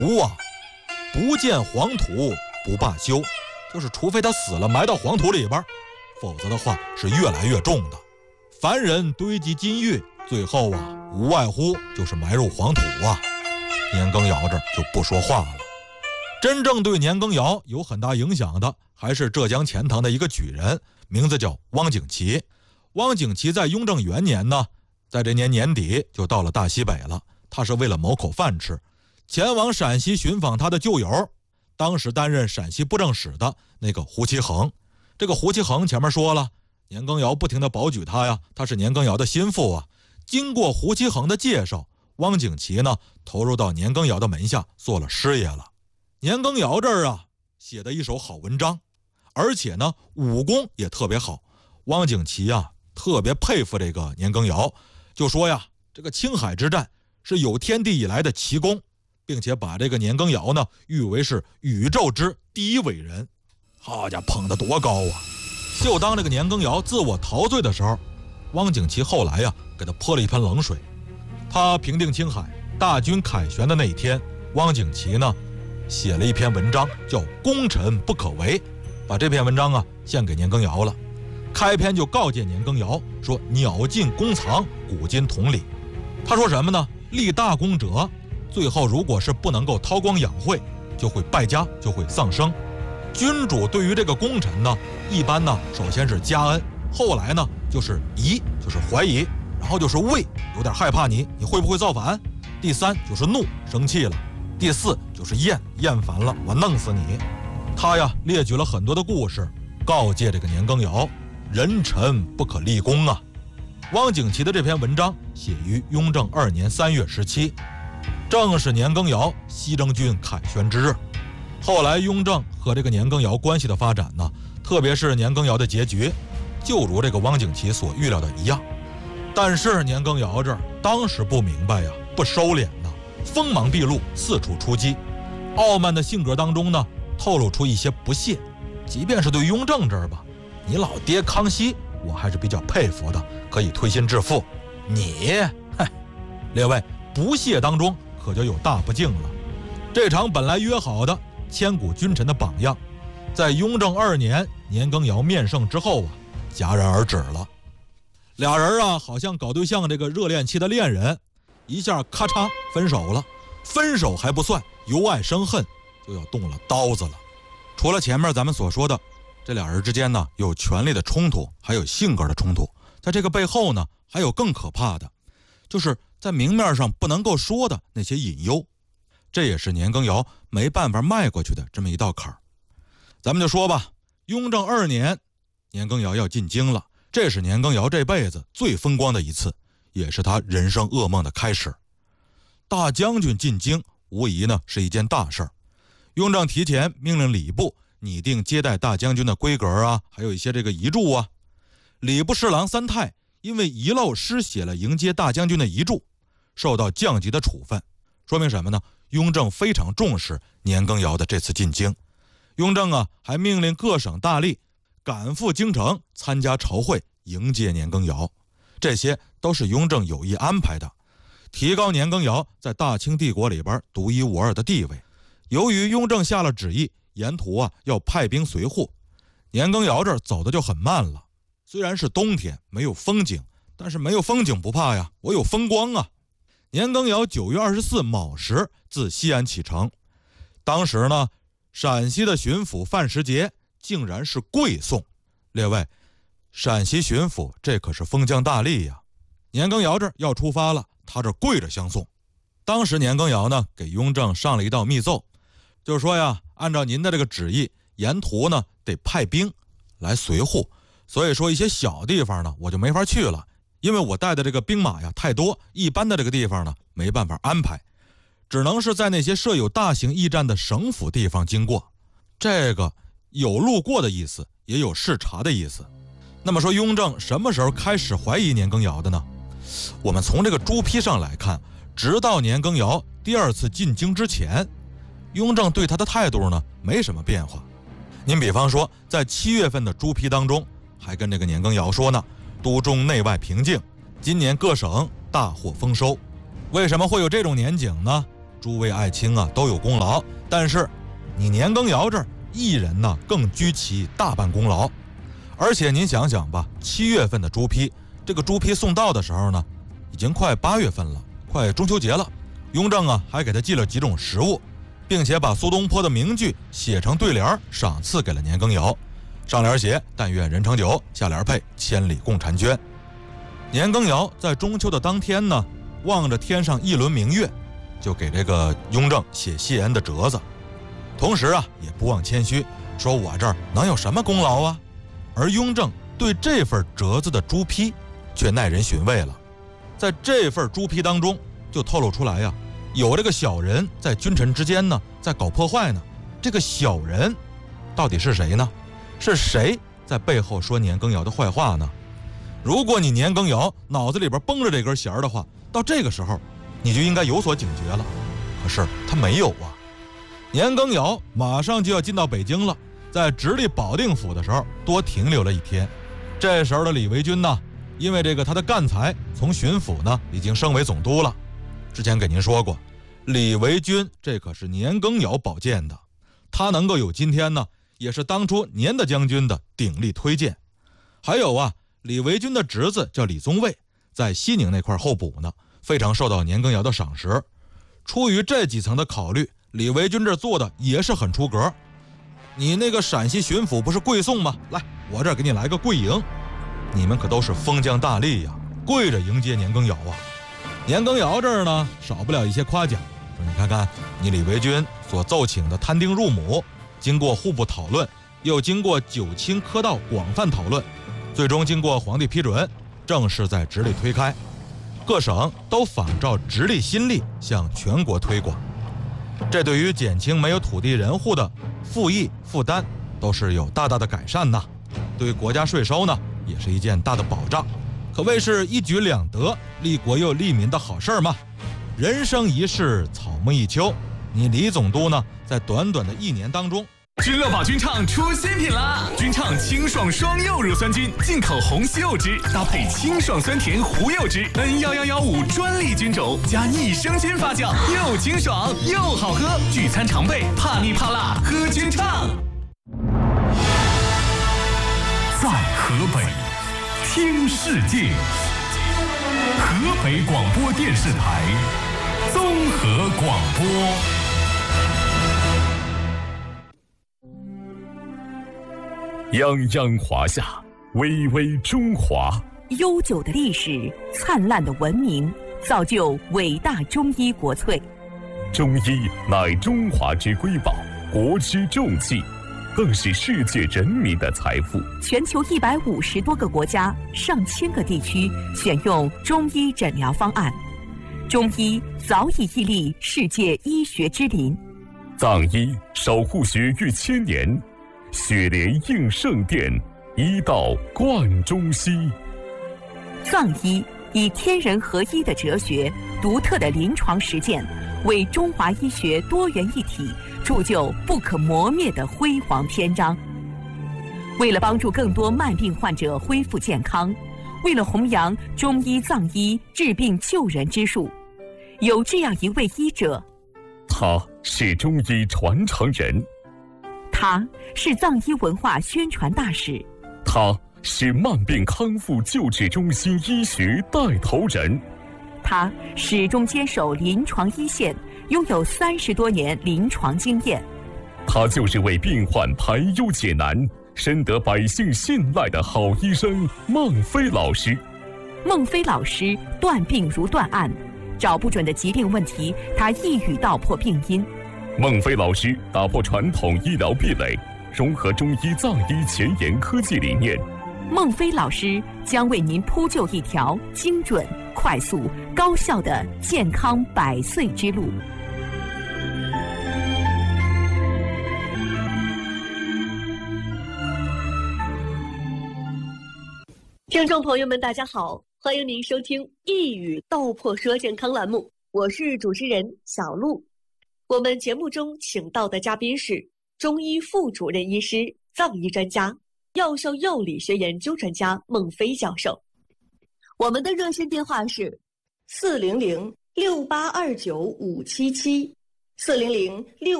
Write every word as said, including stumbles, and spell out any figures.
无啊，不见黄土不罢休，就是除非他死了埋到黄土里边，否则的话是越来越重的。凡人堆积金玉，最后啊无外乎就是埋入黄土啊。年羹尧这就不说话了。真正对年羹尧有很大影响的，还是浙江钱塘的一个举人，名字叫汪景祺。汪景祺在雍正元年呢，在这年年底就到了大西北了。他是为了谋口饭吃，前往陕西寻访他的旧友，当时担任陕西布政使的那个胡其衡。这个胡其衡前面说了，年羹尧不停地保举他呀，他是年羹尧的心腹啊。经过胡其衡的介绍，汪景祺呢投入到年羹尧的门下做了师爷了。年羹尧这儿啊写的一手好文章，而且呢武功也特别好。汪景祺啊特别佩服这个年羹尧，就说呀，这个青海之战是有天地以来的奇功，并且把这个年羹尧呢誉为是宇宙之第一伟人。好家伙，捧得多高啊！就当这个年羹尧自我陶醉的时候，汪景祺后来呀给他泼了一盆冷水。他平定青海，大军凯旋的那一天，汪景祺呢写了一篇文章叫《功臣不可为》，把这篇文章啊献给年羹尧了。开篇就告诫年羹尧说，鸟尽弓藏，古今同理。他说什么呢？立大功者，最后如果是不能够韬光养晦，就会败家，就会丧生。君主对于这个功臣呢，一般呢首先是加恩，后来呢就是疑，就是怀疑，然后就是畏，有点害怕你，你会不会造反？第三就是怒，生气了。第四就是厌，厌烦了，我弄死你。他呀列举了很多的故事，告诫这个年羹尧，人臣不可立功啊。汪景祺的这篇文章写于雍正二年三月十七，正是年羹尧西征军凯旋之日。后来雍正和这个年羹尧关系的发展呢，特别是年羹尧的结局，就如这个汪景祺所预料的一样。但是年羹尧这儿当时不明白呀，不收敛呢，锋芒毕露，四处出击。傲慢的性格当中呢，透露出一些不屑。即便是对雍正这儿吧，你老爹康熙我还是比较佩服的，可以推心置腹。你，嗨，列位，不屑当中可就有大不敬了。这场本来约好的千古君臣的榜样，在雍正二年年羹尧面圣之后啊，戛然而止了。俩人啊，好像搞对象这个热恋期的恋人，一下咔嚓分手了。分手还不算，由爱生恨，就要动了刀子了。除了前面咱们所说的，这俩人之间呢有权力的冲突，还有性格的冲突，在这个背后呢，还有更可怕的，就是在明面上不能够说的那些隐忧。这也是年羹尧没办法迈过去的这么一道坎儿。咱们就说吧，雍正二年，年羹尧要进京了，这是年羹尧这辈子最风光的一次，也是他人生噩梦的开始。大将军进京，无疑呢是一件大事儿。雍正提前命令礼部拟定接待大将军的规格啊，还有一些这个遗嘱啊。礼部侍郎三太因为遗漏失写了迎接大将军的遗嘱，受到降级的处分。说明什么呢？雍正非常重视年羹尧的这次进京。雍正啊，还命令各省大吏赶赴京城参加朝会，迎接年羹尧。这些都是雍正有意安排的，提高年羹尧在大清帝国里边独一无二的地位。由于雍正下了旨意，沿途啊要派兵随护，年羹尧这儿走的就很慢了。虽然是冬天，没有风景，但是没有风景不怕呀，我有风光啊。年羹尧九月二十四卯时自西安启程，当时呢，陕西的巡抚范时节竟然是跪送。列位，陕西巡抚这可是封疆大吏呀，年羹尧这儿要出发了，他这跪着相送。当时年羹尧呢给雍正上了一道密奏，就是说呀，按照您的这个旨意，沿途呢得派兵来随护，所以说一些小地方呢我就没法去了，因为我带的这个兵马呀太多，一般的这个地方呢没办法安排，只能是在那些设有大型驿站的省府地方经过。这个有路过的意思，也有视察的意思。那么说雍正什么时候开始怀疑年羹尧的呢？我们从这个朱批上来看，直到年羹尧第二次进京之前，雍正对他的态度呢没什么变化。您比方说在七月份的朱批当中，还跟这个年羹尧说呢，都中内外平静，今年各省大获丰收。为什么会有这种年景呢？ 诸位爱卿啊都有功劳，但是你年羹尧这儿一人呢更居其大半功劳。而且您想想吧，七月份的朱批，这个朱批送到的时候呢，已经快八月份了，快中秋节了。雍正啊还给他寄了几种食物，并且把苏东坡的名句写成对联赏赐给了年羹尧。上联写但愿人长久，下联配千里共婵娟。年羹尧在中秋的当天呢，望着天上一轮明月，就给这个雍正写谢恩的折子，同时啊也不忘谦虚，说我这儿能有什么功劳啊。而雍正对这份折子的朱批却耐人寻味了，在这份朱批当中就透露出来呀，有这个小人在君臣之间呢在搞破坏呢。这个小人到底是谁呢？是谁在背后说年羹尧的坏话呢？如果你年羹尧脑子里边绷着这根弦的话，到这个时候你就应该有所警觉了。可是他没有啊。年羹尧马上就要进到北京了，在直隶保定府的时候多停留了一天。这时候的李维钧呢，因为这个他的干才从巡抚呢已经升为总督了。之前给您说过，李维钧这可是年羹尧保荐的，他能够有今天呢，也是当初年的将军的鼎力推荐。还有啊，李维钧的侄子叫李宗蔚，在西宁那块候补呢，非常受到年羹尧的赏识。出于这几层的考虑，李维钧这做的也是很出格。你那个陕西巡抚不是跪送吗？来，我这儿给你来个跪迎。你们可都是封疆大吏呀，跪着迎接年羹尧啊。年羹尧这儿呢，少不了一些夸奖，说你看看你李维钧所奏请的摊丁入亩，经过户部讨论，又经过九卿科道广泛讨论，最终经过皇帝批准，正式在直隶推开。各省都仿照直隶新例向全国推广，这对于减轻没有土地人户的赋役负担都是有大大的改善呐。对于国家税收呢，也是一件大的保障，可谓是一举两得，利国又利民的好事儿嘛。人生一世，草木一秋，你李总督呢，在短短的一年当中， 君乐宝君畅出新品啦！君畅清爽双柚乳酸菌，进口红西柚汁搭配清爽酸甜胡柚汁 N 一一一五专利菌种加益生菌发酵，又清爽又好喝，聚餐常备，怕腻怕辣喝君畅。在河北听世界，河北广播电视台综合广播。泱泱华夏，巍巍中华。 悠久的历史，灿烂的文明，造就伟大中医国粹。 中医乃中华之瑰宝，国之重器，更是世界人民的财富。 全球一百五十多个国家、上千个地区选用中医诊疗方案，中医早已屹立世界医学之林。 藏医守护学逾千年，血莲应圣殿，医道贯中西。 藏医以天人合一的哲学、独特的临床实践，为中华医学多元一体铸就不可磨灭的辉煌篇章。为了帮助更多慢病患者恢复健康，为了弘扬中医藏医治病救人之术，有这样一位医者， 他是中医传承人， 他是藏医文化宣传大使， 他是慢病康复救治中心医学带头人， 他始终坚守临床一线，拥有三十多年临床经验。 他就是为病患排忧解难、深得百姓信赖的好医生孟非老师。 孟非老师断病如断案，找不准的疾病问题，他一语道破病因。 孟非老师打破传统医疗壁垒，融合中医藏医前沿科技理念。 孟非老师将为您铺就一条精准、快速、高效的健康百岁之路。 听众朋友们，大家好，欢迎您收听《一语道破说健康》栏目，我是主持人小璐。我们节目中请到的嘉宾是中医副主任医师、藏医专家、药效药理学研究专家孟非教授。我们的热线电话是四零零六八二九五七七，四零零六。